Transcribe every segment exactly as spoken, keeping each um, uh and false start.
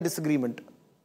disagreement?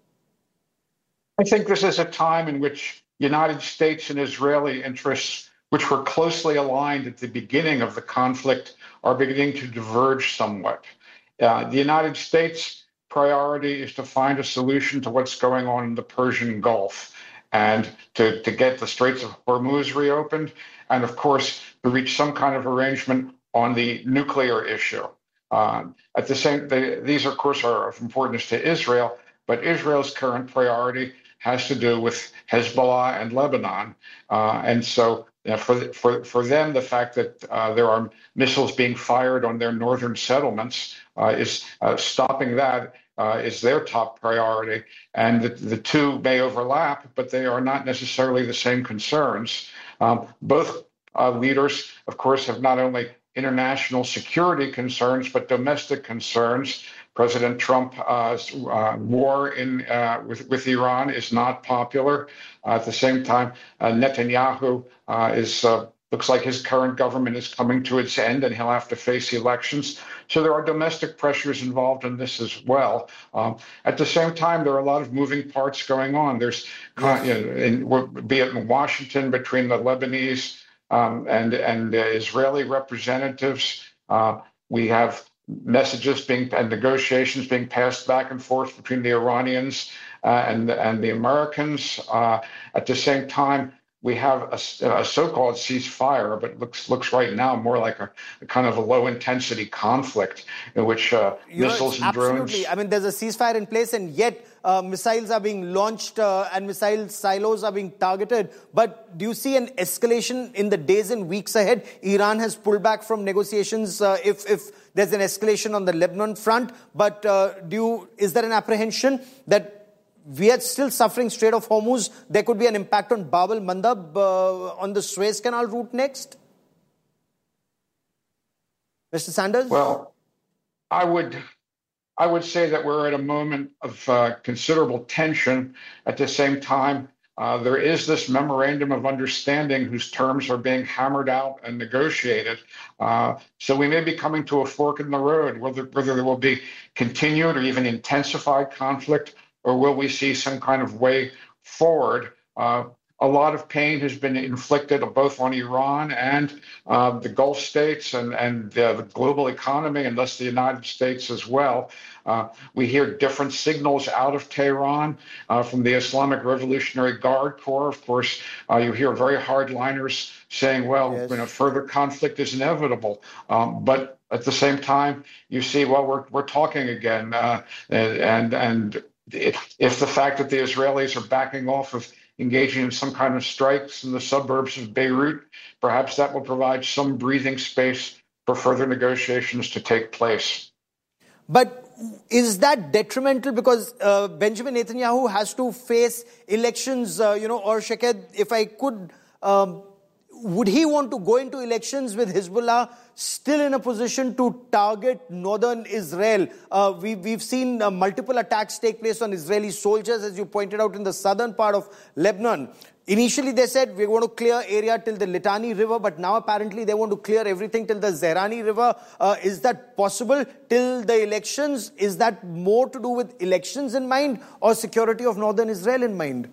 I think this is a time in which United States and Israeli interests, which were closely aligned at the beginning of the conflict, are beginning to diverge somewhat. Uh, the United States' priority is to find a solution to what's going on in the Persian Gulf and to, to get the Straits of Hormuz reopened, and of course, to reach some kind of arrangement on the nuclear issue. Uh, at the same, they, these of course are of importance to Israel, but Israel's current priority has to do with Hezbollah and Lebanon, uh, and so you know, for for for them, the fact that uh, there are missiles being fired on their northern settlements uh, is uh, stopping that uh, is their top priority, and the, the two may overlap, but they are not necessarily the same concerns. Um, both uh, leaders, of course, have not only international security concerns, but domestic concerns. President Trump's uh, uh, war in, uh, with, with Iran is not popular. Uh, at the same time, uh, Netanyahu uh, is uh, looks like his current government is coming to its end, and he'll have to face elections. So there are domestic pressures involved in this as well. Um, at the same time, there are a lot of moving parts going on. There's, yes. you know, in, be it in Washington between the Lebanese um, and and uh, Israeli representatives, uh, we have messages being and negotiations being passed back and forth between the Iranians uh, and and the Americans. Uh, at the same time, we have a, a so-called ceasefire, but looks looks right now more like a, a kind of a low-intensity conflict in which uh, missiles and drones. Absolutely. I mean, there's a ceasefire in place, and yet uh, missiles are being launched uh, and missile silos are being targeted. But do you see an escalation in the days and weeks ahead? Iran has pulled back from negotiations uh, if if there's an escalation on the Lebanon front. But uh, do you, is there an apprehension that we are still suffering Strait of Hormuz? There could be an impact on Bab al-Mandab uh, on the Suez Canal route next? Mister Sanders? Well, I would I would say that we're at a moment of uh, considerable tension. At the same time, uh, there is this memorandum of understanding whose terms are being hammered out and negotiated. Uh, so we may be coming to a fork in the road, whether, whether there will be continued or even intensified conflict, or will we see some kind of way forward? Uh, a lot of pain has been inflicted both on Iran and uh, the Gulf states and, and uh, the global economy, and thus the United States as well. Uh, we hear different signals out of Tehran uh, from the Islamic Revolutionary Guard Corps. Of course, uh, you hear very hardliners saying, well, yes. you know, further conflict is inevitable. Um, but at the same time, you see, well, we're, we're talking again. Uh, and, and if the fact that the Israelis are backing off of engaging in some kind of strikes in the suburbs of Beirut, perhaps that will provide some breathing space for further negotiations to take place. But is that detrimental? Because uh, Benjamin Netanyahu has to face elections, uh, you know, or Shaked, if I could, um, would he want to go into elections with Hezbollah still in a position to target northern Israel? Uh, we, we've seen uh, multiple attacks take place on Israeli soldiers, as you pointed out, in the southern part of Lebanon. Initially, they said, we're going to clear area till the Litani River, but now apparently they want to clear everything till the Zahrani River. Uh, is that possible till the elections? Is that more to do with elections in mind or security of northern Israel in mind?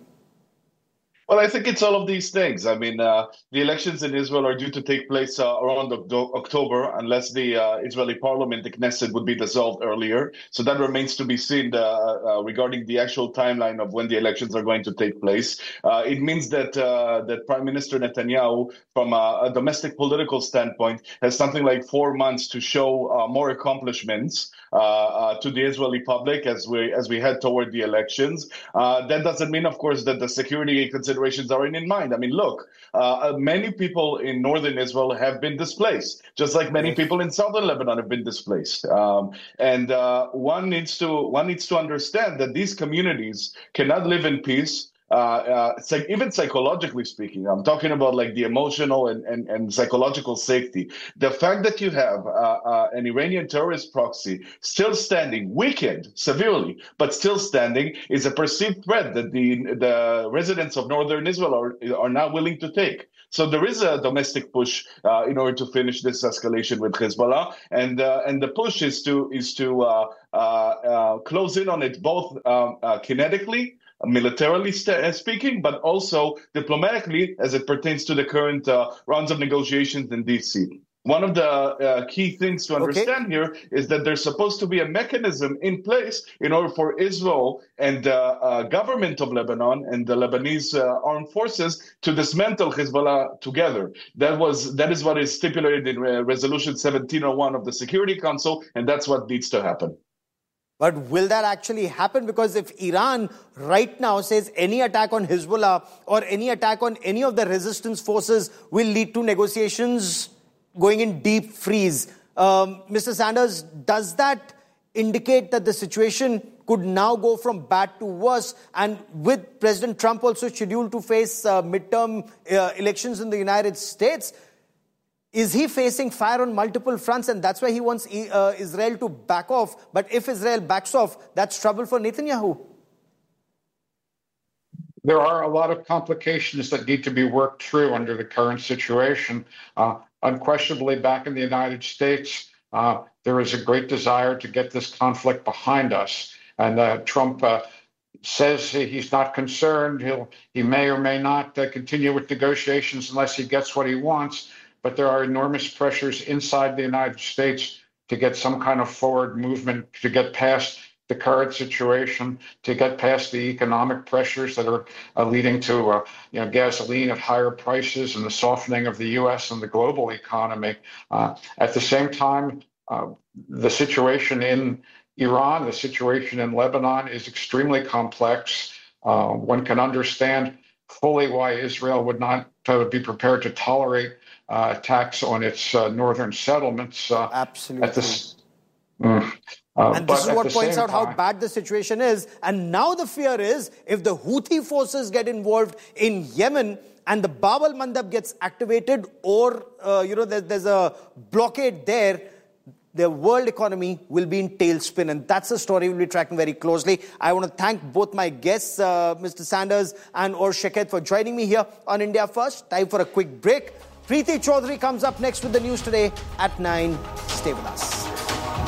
Well, I think it's all of these things. I mean, uh, the elections in Israel are due to take place uh, around October, unless the uh, Israeli parliament, the Knesset, would be dissolved earlier. So that remains to be seen uh, uh, regarding the actual timeline of when the elections are going to take place. Uh, it means that uh, that Prime Minister Netanyahu, from a, a domestic political standpoint, has something like four months to show uh, more accomplishments uh, uh, to the Israeli public as we as we head toward the elections. Uh, that doesn't mean, of course, that the security considerations are in mind. I mean, look, uh, many people in northern Israel have been displaced, just like many people in southern Lebanon have been displaced. Um, and uh, one needs to one needs to understand that these communities cannot live in peace. Uh, uh, like even psychologically speaking, I'm talking about like the emotional and, and, and psychological safety. The fact that you have uh, uh, an Iranian terrorist proxy still standing, weakened severely, but still standing, is a perceived threat that the the residents of northern Israel are are now willing to take. So there is a domestic push uh, in order to finish this escalation with Hezbollah, and uh, and the push is to is to uh, uh, uh, close in on it, both um, uh, kinetically, militarily st- speaking, but also diplomatically as it pertains to the current uh, rounds of negotiations in D C. One of the uh, key things to understand okay. here is that there's supposed to be a mechanism in place in order for Israel and the uh, uh, government of Lebanon and the Lebanese uh, armed forces to dismantle Hezbollah together. That was that is what is stipulated in uh, Resolution seventeen oh one of the Security Council, and that's what needs to happen. But will that actually happen? Because if Iran right now says any attack on Hezbollah or any attack on any of the resistance forces will lead to negotiations going in deep freeze. Um, Mister Sanders, does that indicate that the situation could now go from bad to worse? And with President Trump also scheduled to face uh, midterm uh, elections in the United States, is he facing fire on multiple fronts? And that's why he wants uh, Israel to back off. But if Israel backs off, that's trouble for Netanyahu. There are a lot of complications that need to be worked through under the current situation. Uh, unquestionably, back in the United States, uh, there is a great desire to get this conflict behind us. And uh, Trump uh, says he's not concerned. He'll, he may or may not uh, continue with negotiations unless he gets what he wants. But there are enormous pressures inside the United States to get some kind of forward movement, to get past the current situation, to get past the economic pressures that are uh, leading to uh, you know, gasoline at higher prices and the softening of the U S and the global economy. Uh, at the same time, uh, the situation in Iran, the situation in Lebanon is extremely complex. Uh, one can understand fully why Israel would not uh, be prepared to tolerate uh, attacks on its uh, northern settlements. Uh, Absolutely. At this, mm, Uh, and this is what points out time, how bad the situation is. And now the fear is, if the Houthi forces get involved in Yemen and the Bab al-Mandab gets activated, or, uh, you know, there, there's a blockade there, the world economy will be in tailspin. And that's a story we'll be tracking very closely. I want to thank both my guests, uh, Mister Sanders and Or Shaked, for joining me here on India First. Time for a quick break. Preeti Chaudhary comes up next with the news today at nine. Stay with us.